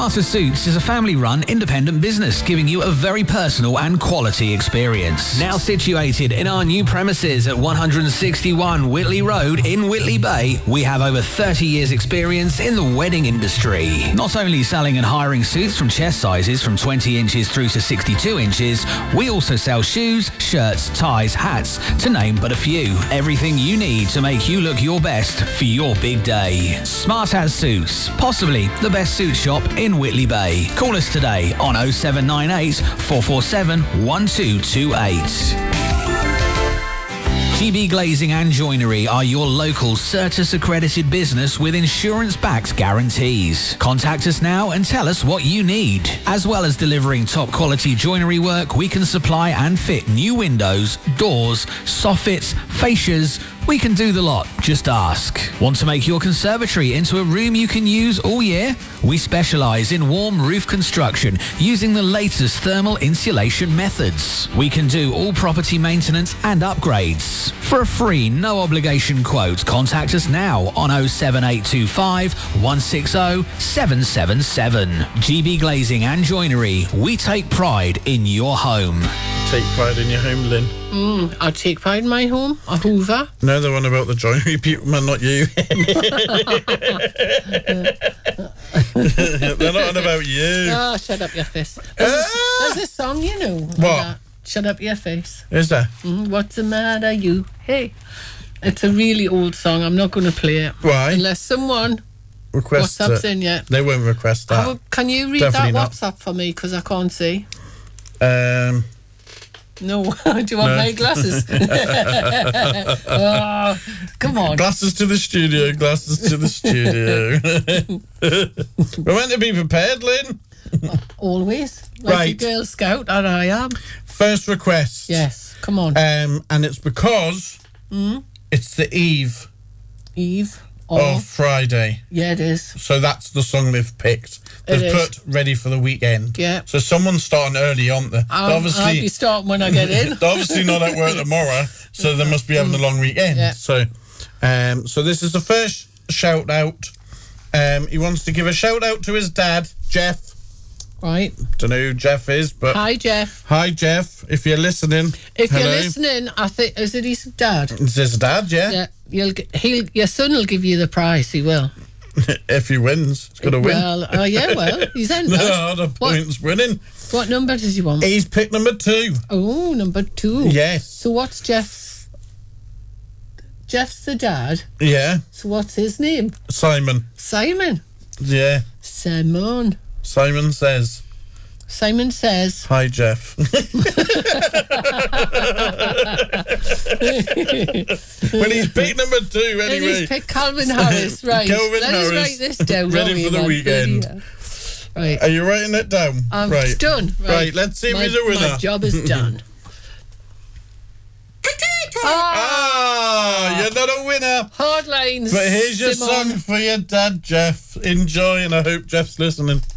Smarter Suits is a family-run independent business giving you a very personal and quality experience. Now situated in our new premises at 161 Whitley Road in Whitley Bay, we have over 30 years experience in the wedding industry. Not only selling and hiring suits from chest sizes from 20 inches through to 62 inches, we also sell shoes, shirts, ties, hats, to name but a few. Everything you need to make you look your best for your big day. Smart As Suits, possibly the best suit shop in Whitley Bay. Call us today on 0798 447 1228. GB Glazing and Joinery are your local Certis accredited business with insurance-backed guarantees. Contact us now and tell us what you need. As well as delivering top quality joinery work, we can supply and fit new windows, doors, soffits, fascias. We can do the lot. Just ask. Want to make your conservatory into a room you can use all year? We specialise in warm roof construction using the latest thermal insulation methods. We can do all property maintenance and upgrades. For a free, no obligation quote, contact us now on 07825 160 777. GB Glazing and Joinery. We take pride in your home. Take pride in your home, Lynn. I take pride in my home. A Hoover. No, the one about the joinery people, man, not you. They're not on about you. Oh, shut up your face. There's a song, you know. What? Shut up your face. Is there? What's the matter, you? Hey. It's a really old song. I'm not going to play it. Why? Unless someone requests WhatsApp's it. in yet. They won't request that. Can you read Definitely that not. WhatsApp for me? Because I can't see. No. Do you want my glasses? Oh, come on. Glasses to the studio, glasses to the studio. We're meant to be prepared, Lynn. Always. Like Right. a Girl Scout, and I am. First request. Yes, come on. And it's because it's the eve Eve. of Friday. Yeah, it is. So that's the song they've picked. They've It is. put ready for the weekend. Yeah. So someone's starting early, aren't they? I'll be starting when I get in. They're obviously not at work tomorrow, so they must be having a long weekend. Yeah. So this is the first shout out. He wants to give a shout out to his dad, Jeff. Right. Don't know who Jeff is, but Hi, Jeff. hi, Jeff. If you're listening, If hello. you're listening, I think, is it his dad? It's his dad, yeah. Yeah. Your son will give you the prize. He will. If he wins, he's got to win. Well, he's entered. No, the point's winning. What number does he want? He's picked number 2. Oh, number 2. Yes. So what's Jeff's? Jeff's the dad. Yeah. So what's his name? Simon. Simon. Yeah. Simon. Simon says. Simon says. Hi, Jeff. Well, he's picked number 2 And anyway. he's picked Calvin Harris. Right. Calvin Let us Harris, write this down. ready for the weekend. Right. Are you writing it down? I'm right. done. Right, let's see if he's a winner. My job is done. Ah, you're not a winner. Hard lines. But here's your Simon. song for your dad, Jeff. Enjoy, and I hope Jeff's listening.